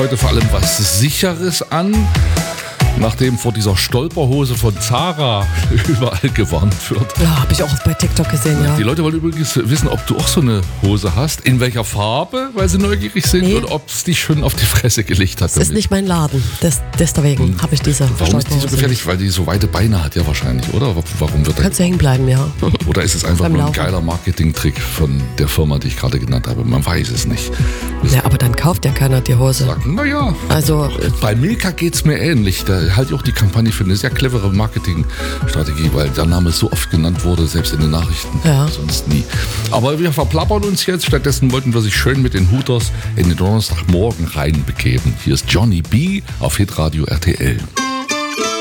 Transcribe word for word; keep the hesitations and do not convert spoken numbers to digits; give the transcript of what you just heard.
heute vor allem was Sicheres an. Nachdem vor dieser Stolperhose von Zara überall gewarnt wird. Ja, habe ich auch bei TikTok gesehen, ja. Die Leute wollen übrigens wissen, ob du auch so eine Hose hast. In welcher Farbe, weil sie neugierig sind. Nee. Und ob es dich schon auf die Fresse gelegt hat. Das damit. Ist nicht mein Laden. Das, deswegen hm. habe ich diese Warum ist die so gefährlich? Weil die so weite Beine hat ja wahrscheinlich, oder? Warum wird Kannst du hängen bleiben, ja. Oder ist es einfach nur ein geiler Marketing-Trick von der Firma, die ich gerade genannt habe? Man weiß es nicht. Das ja, aber dann kauft ja keiner die Hose. Sagen, naja, also, bei Milka geht es mir ähnlich. Da halte ich auch die Kampagne für eine sehr clevere Marketingstrategie, weil der Name so oft genannt wurde, selbst in den Nachrichten. Ja. Sonst nie. Aber wir verplappern uns jetzt. Stattdessen wollten wir sich schön mit den Hooters in den Donnerstagmorgen reinbegeben. Hier ist Johnny B. auf Hitradio R T L.